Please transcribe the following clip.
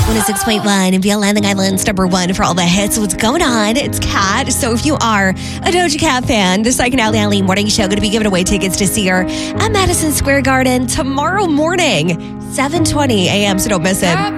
106.1 and BL Landing Island's number one for all the hits. What's going on? It's Kat. So if you are a Doja Cat fan, the Psych and Alley morning show going to be giving away tickets to see her at Madison Square Garden tomorrow morning, 7:20 a.m. So don't miss it.